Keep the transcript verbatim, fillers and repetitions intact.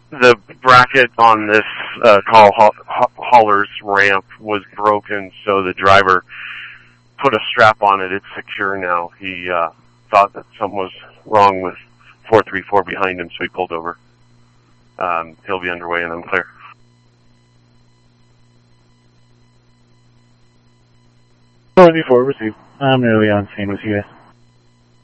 the bracket on this uh, call ha hauler's ramp was broken, so the driver put a strap on it. It's secure now. He uh, thought that something was wrong with four three four behind him, so he pulled over. Um, he'll be underway and I'm clear. four three four, received. I'm nearly on scene with you guys.